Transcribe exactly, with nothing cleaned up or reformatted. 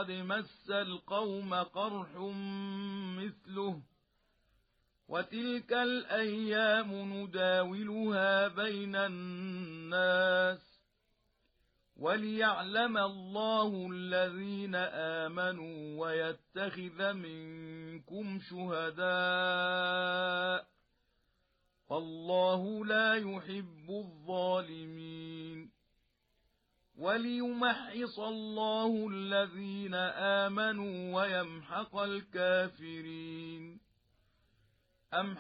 وقد مس القوم قرح مثله وتلك الأيام نداولها بين الناس وليعلم الله الذين آمنوا ويتخذ منكم شهداء والله لا يحب الظالمين وليمحص الله الذين آمنوا ويمحق الكافرين أم